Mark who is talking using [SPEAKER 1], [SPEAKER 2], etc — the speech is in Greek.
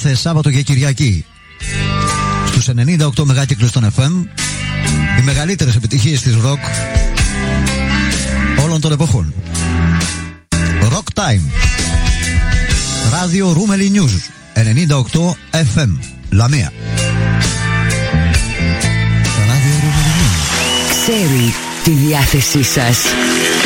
[SPEAKER 1] κάθε Σάββατο και Κυριακή στους 98 μεγάκυκλους των FM, οι μεγαλύτερες επιτυχίες της rock όλων των εποχών. Rock Time, ράδιο Ρούμελι News, 98 FM, Λαμία.
[SPEAKER 2] Ξέρει τη διάθεσή σας.